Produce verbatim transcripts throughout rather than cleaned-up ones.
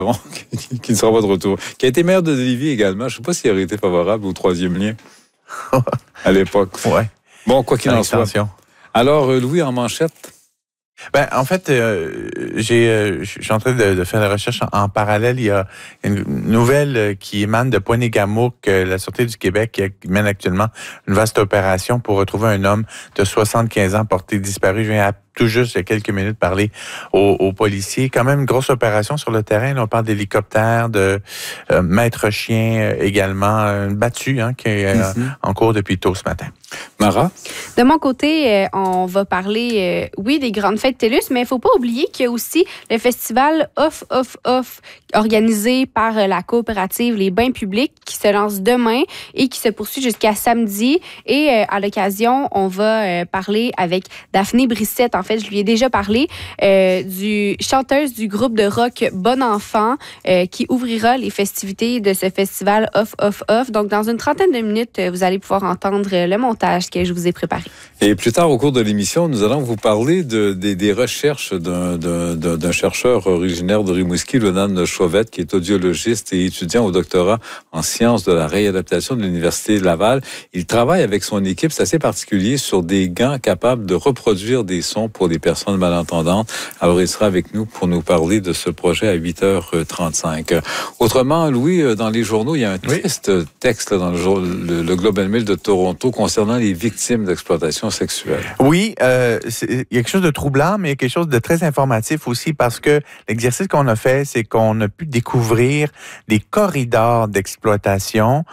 qui ne sera pas de retour, qui a été maire de Lévis également. Je ne sais pas s'il aurait été favorable au troisième lien à l'époque. Ouais. Bon, quoi qu'il en soit. Alors, Louis, en manchette? Ben, en fait, euh, j'ai, euh, je suis en train de, de faire la recherche en, en parallèle. Il y a une nouvelle qui émane de Pointe-des-Camours, que la Sûreté du Québec qui mène actuellement une vaste opération pour retrouver un homme de soixante-quinze ans porté disparu. Je viens à tout juste il y a quelques minutes parler aux, aux policiers. Quand même une grosse opération sur le terrain. Là, on parle d'hélicoptères, de euh, maître chien euh, également, une battue hein, qui est euh, mm-hmm. en cours depuis tôt ce matin. Mara? De mon côté, euh, on va parler, euh, oui, des grandes fêtes TELUS, mais il ne faut pas oublier qu'il y a aussi le festival Off, Off, Off, organisé par euh, la coopérative Les Bains Publics, qui se lance demain et qui se poursuit jusqu'à samedi. Et euh, à l'occasion, on va euh, parler avec Daphné Brissette. En fait, je lui ai déjà parlé, euh, du chanteuse du groupe de rock Bon Enfant, euh, qui ouvrira les festivités de ce festival Off, Off, Off. Donc, dans une trentaine de minutes, vous allez pouvoir entendre le montage que je vous ai préparé. Et plus tard, au cours de l'émission, nous allons vous parler de, de, des recherches d'un, d'un, d'un chercheur originaire de Rimouski, Lonan Chauvette, qui est audiologiste et étudiant au doctorat en sciences de la réadaptation de l'Université de Laval. Il travaille avec son équipe, c'est assez particulier, sur des gants capables de reproduire des sons pour les personnes malentendantes. Alors, il sera avec nous pour nous parler de ce projet à huit heures trente-cinq. Autrement, Louis, dans les journaux, il y a un triste oui. texte là, dans le, le, le Globe and Mail de Toronto concernant les victimes d'exploitation sexuelle. Oui, euh, il y a quelque chose de troublant, mais il y a quelque chose de très informatif aussi, parce que l'exercice qu'on a fait, c'est qu'on a pu découvrir des corridors d'exploitation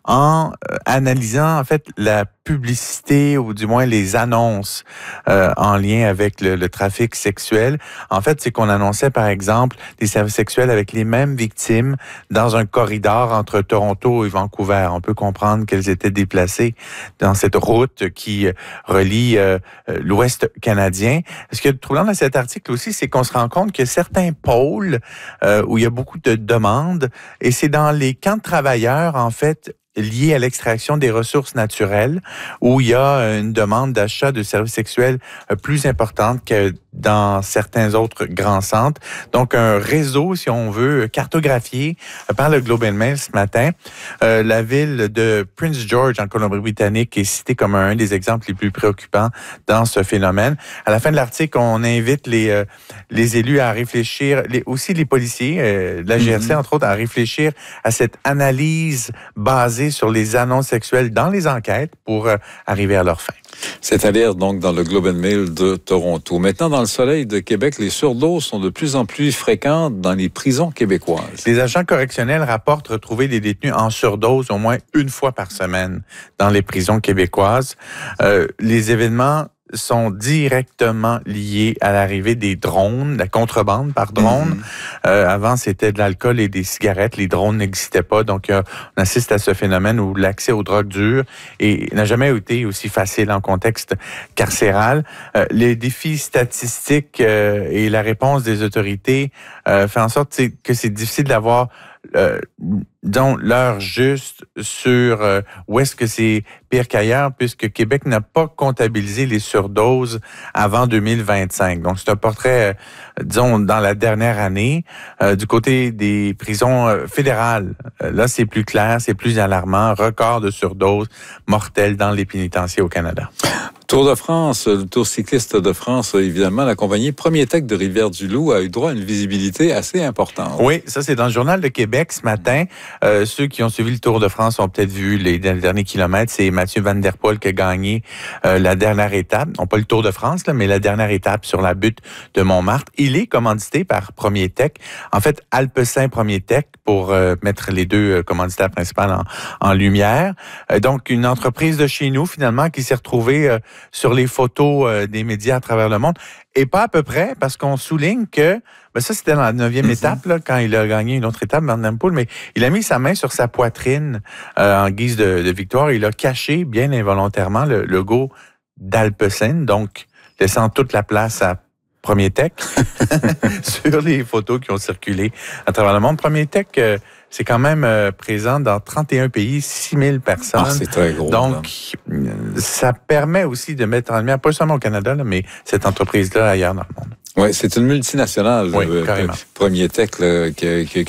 en euh, analysant, en fait, la publicité ou du moins les annonces euh, en lien avec le, le trafic sexuel. En fait, c'est qu'on annonçait, par exemple, des services sexuels avec les mêmes victimes dans un corridor entre Toronto et Vancouver. On peut comprendre qu'elles étaient déplacées dans cette route qui relie euh, l'Ouest canadien. Ce qui est troublant dans cet article aussi, c'est qu'on se rend compte qu'il y a certains pôles euh, où il y a beaucoup de demandes, et c'est dans les camps de travailleurs, en fait, lié à l'extraction des ressources naturelles, où il y a une demande d'achat de services sexuels plus importante que dans certains autres grands centres. Donc, un réseau, si on veut, cartographié par le Globe and Mail ce matin. Euh, la ville de Prince George, en Colombie-Britannique, est citée comme un des exemples les plus préoccupants dans ce phénomène. À la fin de l'article, on invite les, euh, les élus à réfléchir, les, aussi les policiers, euh, de la G R C, mm-hmm. entre autres, à réfléchir à cette analyse basée sur les annonces sexuelles dans les enquêtes pour euh, arriver à leur fin. C'est à lire donc dans le Globe and Mail de Toronto. Maintenant, dans le soleil de Québec, les surdoses sont de plus en plus fréquentes dans les prisons québécoises. Les agents correctionnels rapportent retrouver des détenus en surdose au moins une fois par semaine dans les prisons québécoises. Euh, les événements sont directement liés à l'arrivée des drones, la contrebande par drone. Mm-hmm. Euh, avant, c'était de l'alcool et des cigarettes. Les drones n'existaient pas. Donc, euh, on assiste à ce phénomène où l'accès aux drogues dures et n'a jamais été aussi facile en contexte carcéral. Euh, les défis statistiques euh, et la réponse des autorités euh, fait en sorte que c'est difficile d'avoir Euh, disons, l'heure juste sur euh, où est-ce que c'est pire qu'ailleurs, puisque Québec n'a pas comptabilisé les surdoses avant deux mille vingt-cinq. Donc, c'est un portrait, euh, disons, dans la dernière année. Euh, du côté des prisons euh, fédérales, euh, là, c'est plus clair, c'est plus alarmant. Record de surdoses mortelles dans les pénitenciers au Canada. Tour de France, le Tour cycliste de France, évidemment, la compagnie Premier Tech de Rivière-du-Loup a eu droit à une visibilité assez importante. Oui, ça c'est dans le Journal de Québec ce matin. Euh, ceux qui ont suivi le Tour de France ont peut-être vu les, les derniers kilomètres. C'est Mathieu Van Der Poel qui a gagné euh, la dernière étape. Non pas le Tour de France, là, mais la dernière étape sur la butte de Montmartre. Il est commandité par Premier Tech. En fait, Alpecin Premier Tech pour euh, mettre les deux euh, commanditaires principaux en, en lumière. Euh, donc, une entreprise de chez nous, finalement, qui s'est retrouvée euh, sur les photos euh, des médias à travers le monde. Et pas à peu près, parce qu'on souligne que, ben ça c'était dans la neuvième mm-hmm. étape, là, quand il a gagné une autre étape, Van Der Poel, mais il a mis sa main sur sa poitrine euh, en guise de, de victoire. Il a caché, bien involontairement, le logo d'Alpecin, donc laissant toute la place à Premier Tech sur les photos qui ont circulé à travers le monde. Premier Tech, euh, c'est quand même euh, présent dans trente et un pays, six mille personnes. Ah, c'est très gros. Donc, là. Ça permet aussi de mettre en lumière, pas seulement au Canada, là, mais cette entreprise-là ailleurs dans le monde. Oui, c'est une multinationale. Oui, euh, carrément. Premier Tech là, qui, qui, qui